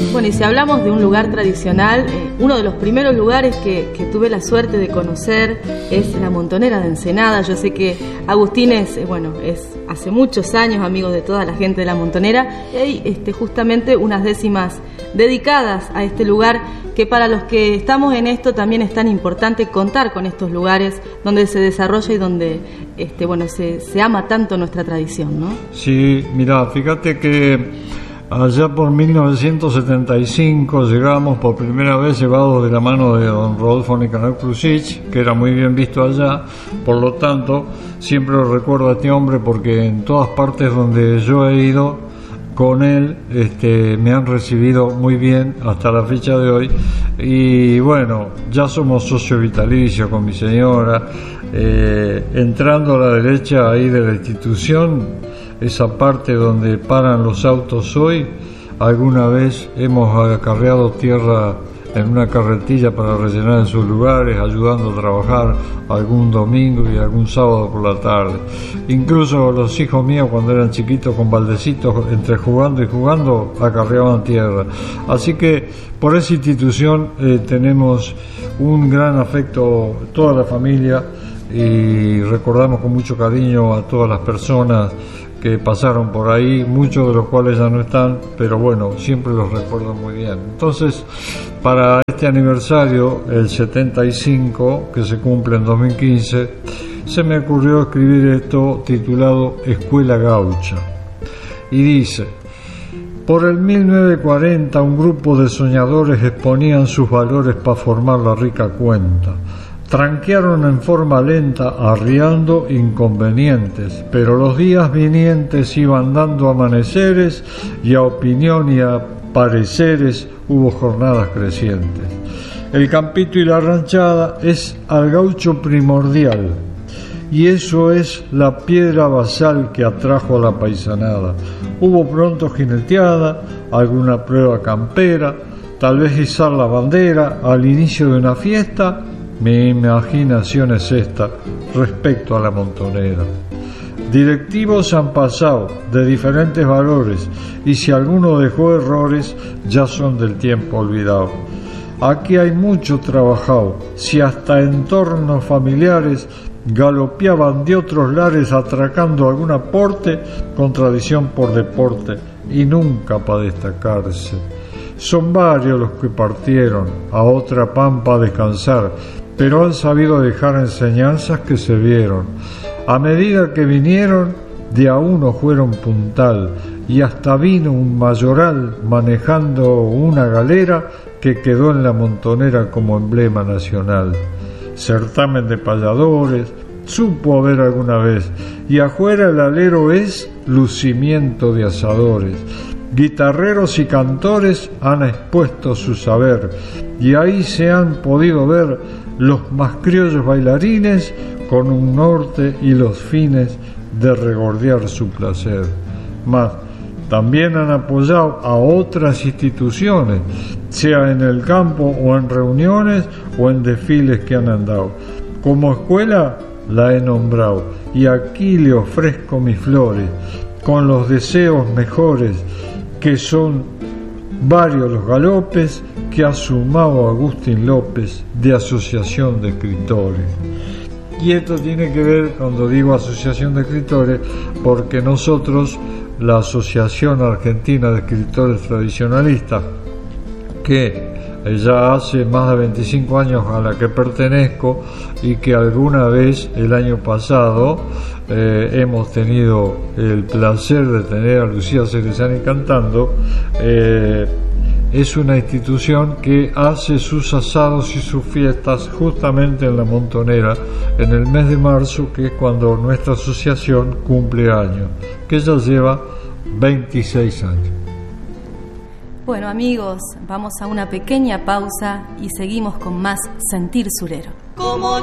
Bueno, y si hablamos de un lugar tradicional, uno de los primeros lugares que tuve la suerte de conocer es la Montonera de Ensenada. Yo sé que Agustín es hace muchos años amigo de toda la gente de la Montonera, y hay justamente unas décimas dedicadas a este lugar, que para los que estamos en esto también es tan importante contar con estos lugares donde se desarrolla y donde se ama tanto nuestra tradición, ¿no? Sí, mira, fíjate que allá por 1975 llegamos por primera vez llevados de la mano de don Rodolfo Nicanor Krusich, que era muy bien visto allá. Por lo tanto, siempre lo recuerdo a este hombre, porque en todas partes donde yo he ido con él me han recibido muy bien hasta la fecha de hoy. Y bueno, ya somos socios vitalicios con mi señora. Entrando a la derecha ahí de la institución, esa parte donde paran los autos hoy, alguna vez hemos acarreado tierra en una carretilla para rellenar en sus lugares, ayudando a trabajar algún domingo y algún sábado por la tarde. Incluso los hijos míos, cuando eran chiquitos, con baldecitos, entre jugando y jugando, acarreaban tierra. Así que por esa institución tenemos un gran afecto toda la familia, y recordamos con mucho cariño a todas las personas que pasaron por ahí, muchos de los cuales ya no están, pero bueno, siempre los recuerdo muy bien. Entonces, para este aniversario, el 75, que se cumple en 2015, se me ocurrió escribir esto titulado Escuela Gaucha. Y dice: por el 1940 un grupo de soñadores exponían sus valores para formar la rica cuenta. Tranquearon en forma lenta, arriando inconvenientes, pero los días vinientes iban dando amaneceres, y a opinión y a pareceres hubo jornadas crecientes. El campito y la ranchada es al gaucho primordial, y eso es la piedra basal que atrajo a la paisanada. Hubo pronto jineteada, alguna prueba campera, tal vez izar la bandera al inicio de una fiesta. Mi imaginación es esta respecto a la Montonera. Directivos han pasado de diferentes valores, y si alguno dejó errores, ya son del tiempo olvidado. Aquí hay mucho trabajado, si hasta entornos familiares galopeaban de otros lares atracando algún aporte con tradición por deporte y nunca para destacarse. Son varios los que partieron a otra pampa a descansar, pero han sabido dejar enseñanzas que se vieron. A medida que vinieron, de a uno fueron puntal, y hasta vino un mayoral manejando una galera que quedó en la Montonera como emblema nacional. Certamen de payadores supo haber alguna vez, y afuera el alero es lucimiento de asadores. Guitarreros y cantores han expuesto su saber, y ahí se han podido ver los más criollos bailarines con un norte y los fines de regordear su placer. Mas también han apoyado a otras instituciones, sea en el campo o en reuniones o en desfiles que han andado. Como escuela la he nombrado, y aquí le ofrezco mis flores, con los deseos mejores, que son varios los galopes que ha sumado Agustín López de Asociación de Escritores. Y esto tiene que ver, cuando digo Asociación de Escritores, porque nosotros, la Asociación Argentina de Escritores Tradicionalistas, que ya hace más de 25 años a la que pertenezco, y que alguna vez el año pasado hemos tenido el placer de tener a Lucía Cerezani cantando, es una institución que hace sus asados y sus fiestas justamente en la Montonera, en el mes de marzo, que es cuando nuestra asociación cumple años, que ya lleva 26 años. Bueno, amigos, vamos a una pequeña pausa y seguimos con más Sentir Surero.